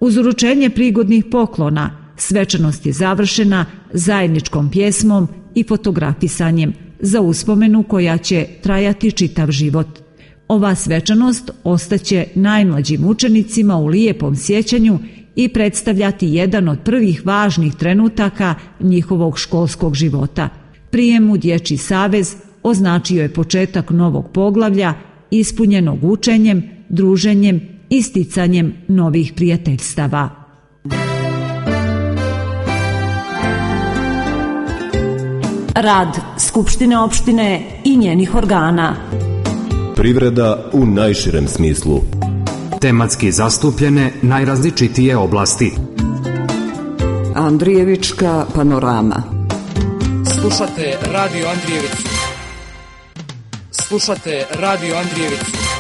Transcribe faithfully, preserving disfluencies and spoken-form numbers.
Uz uručenje prigodnih poklona, svečanost je završena zajedničkom pjesmom i fotografisanjem za uspomenu koja će trajati čitav život. Ova svečanost ostaće najmlađim učenicima u lijepom sjećanju i predstavljati jedan od prvih važnih trenutaka njihovog školskog života. Prijem u Dječji savez označio je početak novog poglavlja ispunjenog učenjem, druženjem i sticanjem novih prijateljstava. Rad Skupštine opštine i njenih organa. Privreda u najširem smislu. Tematski zastupljene najrazličitije oblasti. Andrijevička panorama. Slušate Radio Andrijevicu. Slušate Radio Andrijevicu.